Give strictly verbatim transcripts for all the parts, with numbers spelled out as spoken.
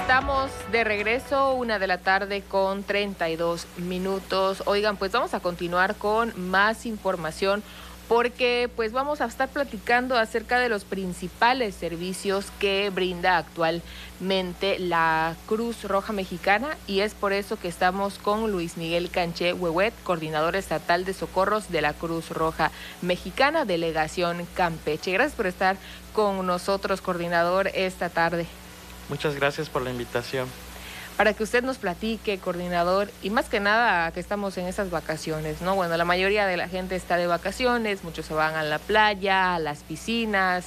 Estamos de regreso, una de la tarde con treinta y dos minutos. Oigan, pues vamos a continuar con más información porque pues vamos a estar platicando acerca de los principales servicios que brinda actualmente la Cruz Roja Mexicana, y es por eso que estamos con Luis Miguel Canché Huehuet, coordinador estatal de socorros de la Cruz Roja Mexicana, delegación Campeche. Gracias por estar con nosotros, coordinador, esta tarde. Muchas gracias por la invitación. Para que usted nos platique, coordinador, y más que nada que estamos en esas vacaciones, ¿no? Bueno, la mayoría de la gente está de vacaciones, muchos se van a la playa, a las piscinas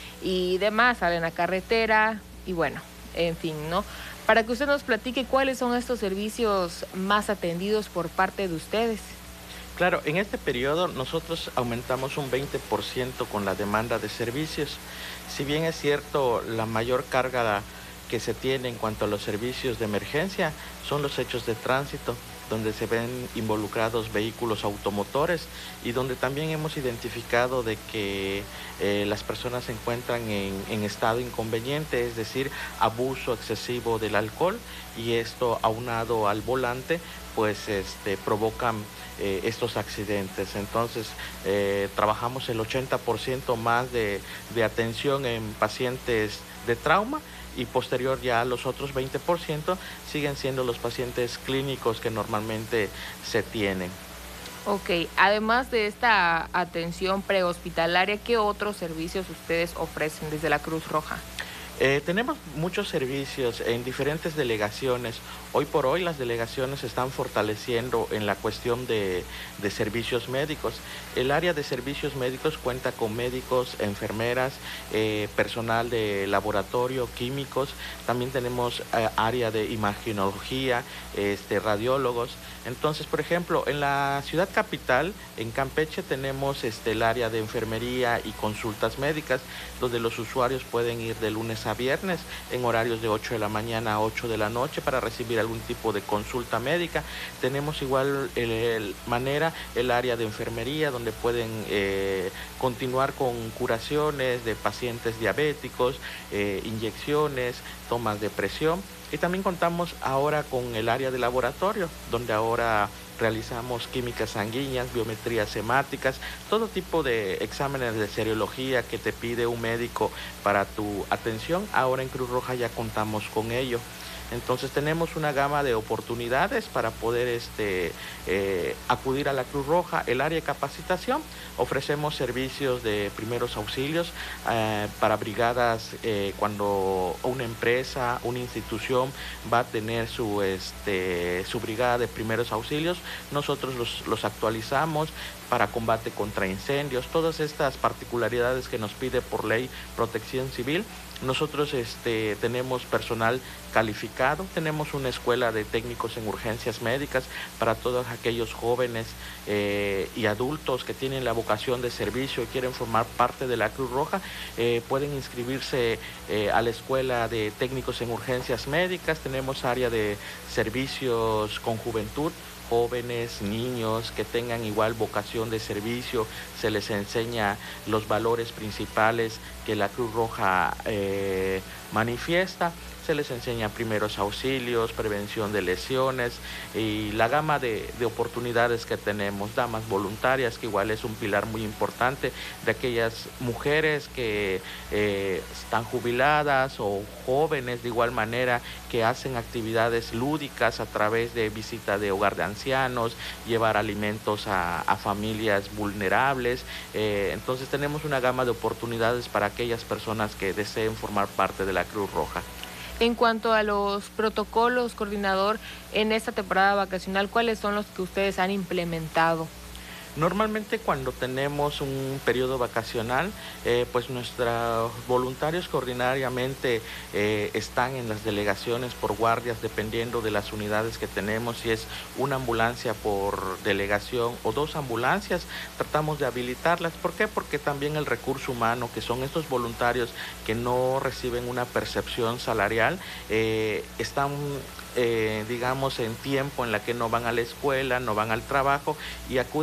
y demás, salen a carretera y bueno, en fin, ¿no? Para que usted nos platique cuáles son estos servicios más atendidos por parte de ustedes. Claro, en este periodo nosotros aumentamos un veinte por ciento con la demanda de servicios. Si bien es cierto, la mayor carga que se tiene en cuanto a los servicios de emergencia son los hechos de tránsito, donde se ven involucrados vehículos automotores y donde también hemos identificado de que eh, las personas se encuentran en, en estado inconveniente, es decir, abuso excesivo del alcohol, y esto aunado al volante pues este, provocan eh, estos accidentes. Entonces eh, trabajamos el ochenta por ciento más de, de atención en pacientes de trauma, y posterior ya los otros veinte por ciento siguen siendo los pacientes clínicos que normalmente se tienen. Ok, además de esta atención prehospitalaria, ¿qué otros servicios ustedes ofrecen desde la Cruz Roja? Eh, tenemos muchos servicios en diferentes delegaciones. Hoy por hoy las delegaciones se están fortaleciendo en la cuestión de, de servicios médicos. El área de servicios médicos cuenta con médicos, enfermeras, eh, personal de laboratorio, químicos. También tenemos eh, área de imagenología, este, radiólogos. Entonces, por ejemplo, en la ciudad capital, en Campeche, tenemos este, el área de enfermería y consultas médicas, donde los usuarios pueden ir de lunes a viernes en horarios de ocho de la mañana a ocho de la noche para recibir algún tipo de consulta médica. Tenemos igual el, el, manera el área de enfermería, donde pueden eh, continuar con curaciones de pacientes diabéticos, eh, inyecciones, tomas de presión. Y también contamos ahora con el área de laboratorio, donde ahora realizamos químicas sanguíneas, biometrías hemáticas, todo tipo de exámenes de serología que te pide un médico para tu atención. Ahora en Cruz Roja ya contamos con ello. Entonces tenemos una gama de oportunidades para poder este, eh, acudir a la Cruz Roja. El área de capacitación, ofrecemos servicios de primeros auxilios eh, para brigadas eh, cuando una empresa, una institución va a tener su, este, su brigada de primeros auxilios. Nosotros los, los actualizamos para combate contra incendios, todas estas particularidades que nos pide por ley Protección Civil. Nosotros este, tenemos personal calificado, tenemos una escuela de técnicos en urgencias médicas para todos aquellos jóvenes eh, y adultos que tienen la vocación de servicio y quieren formar parte de la Cruz Roja. Eh, pueden inscribirse eh, a la escuela de técnicos en urgencias médicas. Tenemos área de servicios con juventud, jóvenes, niños que tengan igual vocación de servicio. Se les enseña los valores principales que la Cruz Roja eh, manifiesta. Se les enseña primeros auxilios, prevención de lesiones y la gama de, de oportunidades que tenemos. Damas voluntarias, que igual es un pilar muy importante de aquellas mujeres que eh, están jubiladas, o jóvenes de igual manera que hacen actividades lúdicas a través de visita de hogar de ancianos, llevar alimentos a, a familias vulnerables. Eh, entonces tenemos una gama de oportunidades para aquellas personas que deseen formar parte de la Cruz Roja. En cuanto a los protocolos, coordinador, en esta temporada vacacional, ¿cuáles son los que ustedes han implementado? Normalmente cuando tenemos un periodo vacacional, eh, pues nuestros voluntarios que ordinariamente eh, están en las delegaciones por guardias, dependiendo de las unidades que tenemos, si es una ambulancia por delegación o dos ambulancias, tratamos de habilitarlas. ¿Por qué? Porque también el recurso humano, que son estos voluntarios que no reciben una percepción salarial, eh, están eh, digamos en tiempo en la que no van a la escuela, no van al trabajo y acuden con nosotros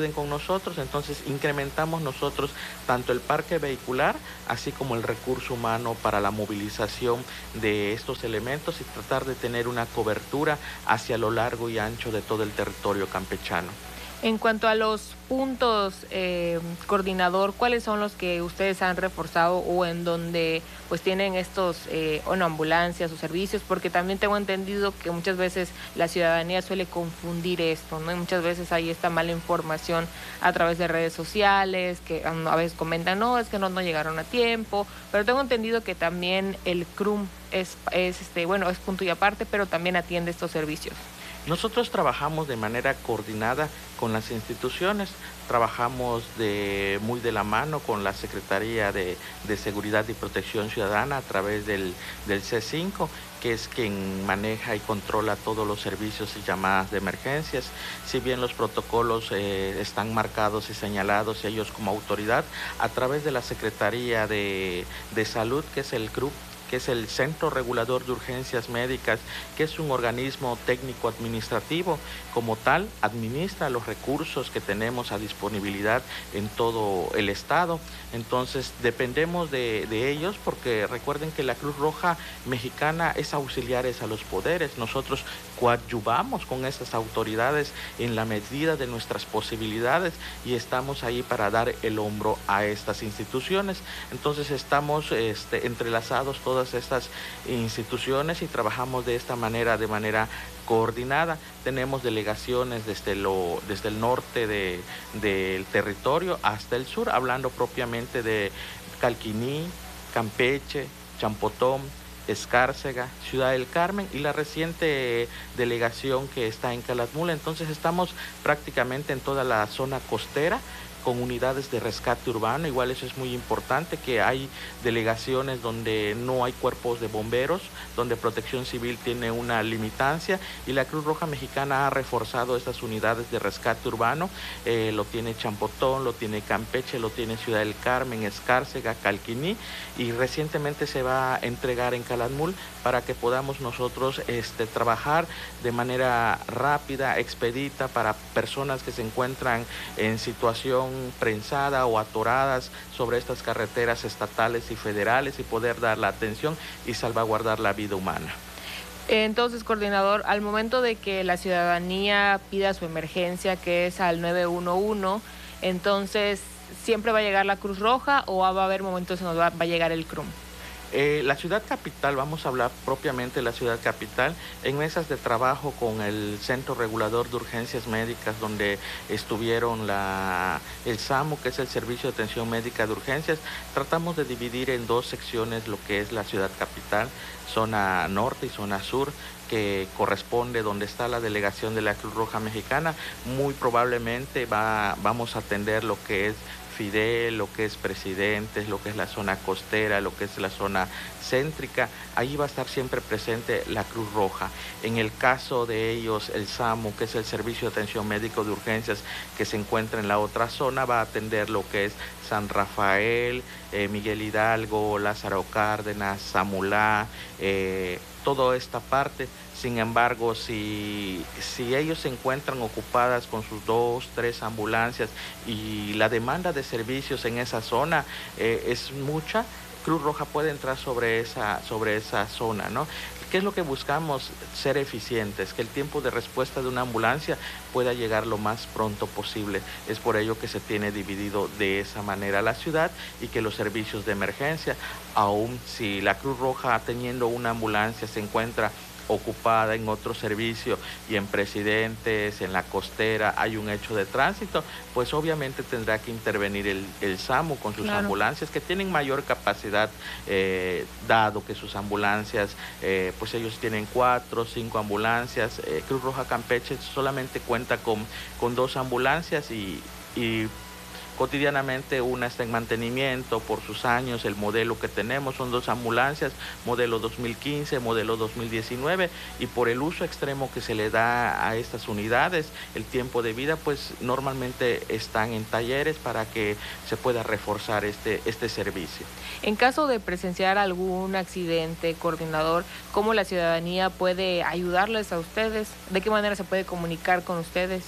nosotros, entonces incrementamos nosotros tanto el parque vehicular, así como el recurso humano para la movilización de estos elementos y tratar de tener una cobertura hacia lo largo y ancho de todo el territorio campechano. En cuanto a los puntos, eh, coordinador, ¿cuáles son los que ustedes han reforzado o en donde pues tienen estos, eh, bueno, ambulancias o servicios? Porque también tengo entendido que muchas veces la ciudadanía suele confundir esto, ¿no? Y muchas veces hay esta mala información a través de redes sociales, que a veces comentan, no, es que no, no llegaron a tiempo, pero tengo entendido que también el C R U M es, es este, bueno, es punto y aparte, pero también atiende estos servicios. Nosotros trabajamos de manera coordinada con las instituciones, trabajamos de, muy de la mano con la Secretaría de, de Seguridad y Protección Ciudadana a través del, del C cinco, que es quien maneja y controla todos los servicios y llamadas de emergencias. Si bien los protocolos eh, están marcados y señalados ellos como autoridad, a través de la Secretaría de, de Salud, que es el C R U P, que es el Centro Regulador de Urgencias Médicas, que es un organismo técnico administrativo, como tal, administra los recursos que tenemos a disponibilidad en todo el estado. Entonces, dependemos de, de ellos, porque recuerden que la Cruz Roja Mexicana es auxiliares a los poderes. Nosotros coadyuvamos con esas autoridades en la medida de nuestras posibilidades y estamos ahí para dar el hombro a estas instituciones. Entonces, estamos este, entrelazados todas estas instituciones y trabajamos de esta manera, de manera coordinada. Tenemos delegaciones desde, lo, desde el norte de, del territorio hasta el sur, hablando propiamente de Calquiní, Campeche, Champotón, Escárcega, Ciudad del Carmen y la reciente delegación que está en Calakmul. Entonces estamos prácticamente en toda la zona costera con unidades de rescate urbano. Igual eso es muy importante, que hay delegaciones donde no hay cuerpos de bomberos, donde Protección Civil tiene una limitancia y la Cruz Roja Mexicana ha reforzado estas unidades de rescate urbano. Eh, lo tiene Champotón, lo tiene Campeche, lo tiene Ciudad del Carmen, Escárcega, Calquiní, y recientemente se va a entregar en Calakmul para que podamos nosotros este, trabajar de manera rápida, expedita, para personas que se encuentran en situación prensada o atoradas sobre estas carreteras estatales y federales y poder dar la atención y salvaguardar la vida humana. Entonces, coordinador, al momento de que la ciudadanía pida su emergencia, que es al nueve uno uno, entonces, ¿siempre va a llegar la Cruz Roja o va a haber momentos en donde va, va a llegar el C R U M? Eh, la ciudad capital, vamos a hablar propiamente de la ciudad capital, en mesas de trabajo con el Centro Regulador de Urgencias Médicas, donde estuvieron la, el SAMU, que es el Servicio de Atención Médica de Urgencias, tratamos de dividir en dos secciones lo que es la ciudad capital, zona norte y zona sur, que corresponde donde está la delegación de la Cruz Roja Mexicana. Muy probablemente va, vamos a atender lo que es Fidel, lo que es Presidentes, lo que es la zona costera, lo que es la zona céntrica. Ahí va a estar siempre presente la Cruz Roja. En el caso de ellos, el SAMU, que es el Servicio de Atención Médico de Urgencias, que se encuentra en la otra zona, va a atender lo que es San Rafael, eh, Miguel Hidalgo, Lázaro Cárdenas, Zamulá, eh, toda esta parte. Sin embargo, si, si ellos se encuentran ocupadas con sus dos, tres ambulancias y la demanda de servicios en esa zona eh, es mucha, Cruz Roja puede entrar sobre esa, sobre esa zona, ¿no? ¿Qué es lo que buscamos? Ser eficientes, que el tiempo de respuesta de una ambulancia pueda llegar lo más pronto posible. Es por ello que se tiene dividido de esa manera la ciudad y que los servicios de emergencia, aun si la Cruz Roja teniendo una ambulancia se encuentra ocupada en otro servicio y en Presidentes, en la costera hay un hecho de tránsito, pues obviamente tendrá que intervenir el, el SAMU con sus claro. ambulancias que tienen mayor capacidad, eh, dado que sus ambulancias, eh, pues ellos tienen cuatro, cinco ambulancias. eh, Cruz Roja Campeche solamente cuenta con, con dos ambulancias y, y cotidianamente una está en mantenimiento por sus años. El modelo que tenemos son dos ambulancias, modelo dos mil quince, modelo dos mil diecinueve, y por el uso extremo que se le da a estas unidades, el tiempo de vida, pues normalmente están en talleres para que se pueda reforzar este, este servicio. En caso de presenciar algún accidente, coordinador, ¿cómo la ciudadanía puede ayudarles a ustedes? ¿De qué manera se puede comunicar con ustedes?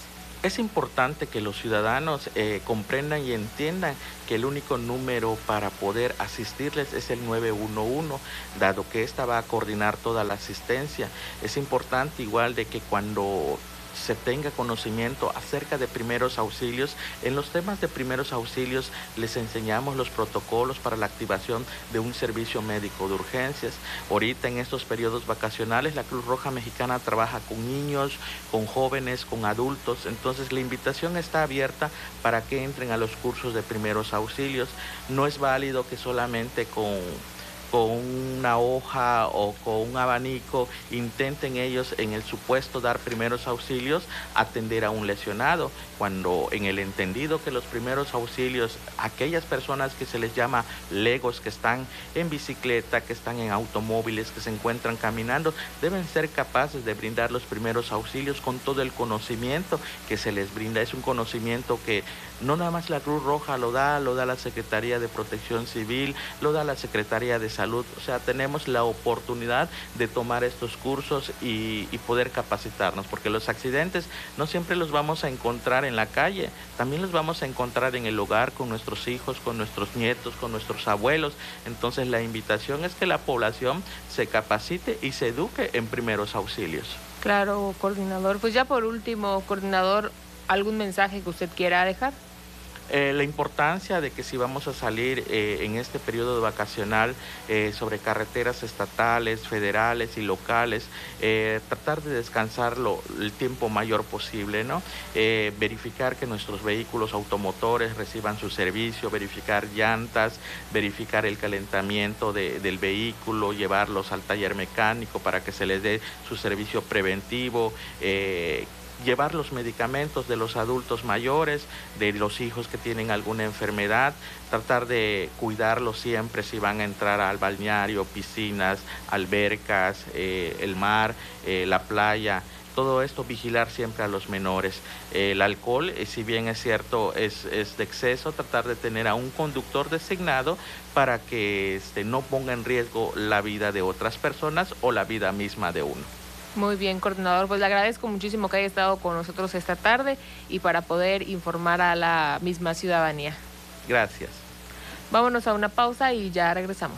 Es importante que los ciudadanos eh, comprendan y entiendan que el único número para poder asistirles es el nueve uno uno, dado que esta va a coordinar toda la asistencia. Es importante igual de que cuando se tenga conocimiento acerca de primeros auxilios, en los temas de primeros auxilios les enseñamos los protocolos para la activación de un servicio médico de urgencias. Ahorita en estos periodos vacacionales la Cruz Roja Mexicana trabaja con niños, con jóvenes, con adultos, entonces la invitación está abierta para que entren a los cursos de primeros auxilios. No es válido que solamente con con una hoja o con un abanico intenten ellos en el supuesto dar primeros auxilios atender a un lesionado, cuando en el entendido que los primeros auxilios, aquellas personas que se les llama legos, que están en bicicleta, que están en automóviles, que se encuentran caminando, deben ser capaces de brindar los primeros auxilios con todo el conocimiento que se les brinda. Es un conocimiento que no nada más la Cruz Roja lo da, lo da la Secretaría de Protección Civil, lo da la Secretaría de Salud. O sea, tenemos la oportunidad de tomar estos cursos y, y poder capacitarnos, porque los accidentes no siempre los vamos a encontrar en la calle, también los vamos a encontrar en el hogar, con nuestros hijos, con nuestros nietos, con nuestros abuelos. Entonces la invitación es que la población se capacite y se eduque en primeros auxilios. Claro, coordinador. Pues ya por último, coordinador, ¿algún mensaje que usted quiera dejar? Eh, la importancia de que si vamos a salir eh, en este periodo vacacional eh, sobre carreteras estatales, federales y locales, eh, tratar de descansarlo el tiempo mayor posible, ¿no? Eh, verificar que nuestros vehículos automotores reciban su servicio, verificar llantas, verificar el calentamiento de, del vehículo, llevarlos al taller mecánico para que se les dé su servicio preventivo, eh, llevar los medicamentos de los adultos mayores, de los hijos que tienen alguna enfermedad, tratar de cuidarlos siempre si van a entrar al balneario, piscinas, albercas, eh, el mar, eh, la playa. Todo esto, vigilar siempre a los menores. Eh, el alcohol, eh, si bien es cierto, es, es de exceso, tratar de tener a un conductor designado para que este, no ponga en riesgo la vida de otras personas o la vida misma de uno. Muy bien, coordinador, pues le agradezco muchísimo que haya estado con nosotros esta tarde y para poder informar a la misma ciudadanía. Gracias. Vámonos a una pausa y ya regresamos.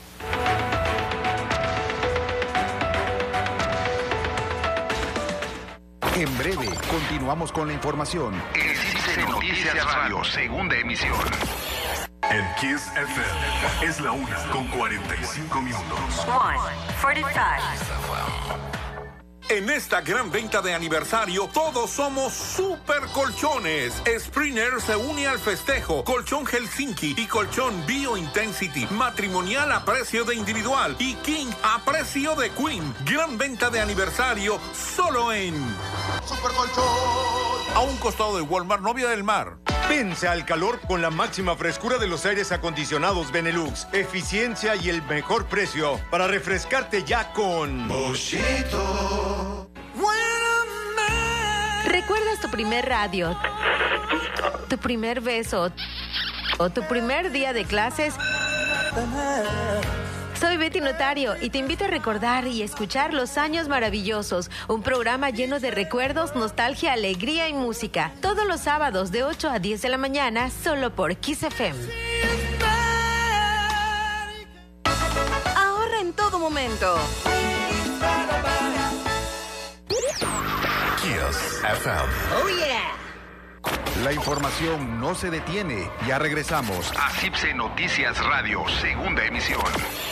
En breve, continuamos con la información. En Cipse Noticias Radio, segunda emisión. En Kiss F M es la una con cuarenta y cinco minutos. one forty-five. En esta gran venta de aniversario, todos somos super colchones. Springer se une al festejo. Colchón Helsinki y colchón Bio Intensity. Matrimonial a precio de individual. Y King a precio de Queen. Gran venta de aniversario solo en Super Colchón. A un costado de Walmart, Novia del Mar. Vence al calor con la máxima frescura de los aires acondicionados Benelux. Eficiencia y el mejor precio para refrescarte ya con Boschito. ¿Recuerdas tu primer radio? ¿Tu primer beso? ¿O tu primer día de clases? Soy Betty Notario y te invito a recordar y escuchar Los Años Maravillosos, un programa lleno de recuerdos, nostalgia, alegría y música. Todos los sábados de ocho a diez de la mañana, solo por Kiss F M. Ahorra en todo momento. Kiss F M. Oh yeah. La información no se detiene. Ya regresamos A Cipse Noticias Radio, segunda emisión.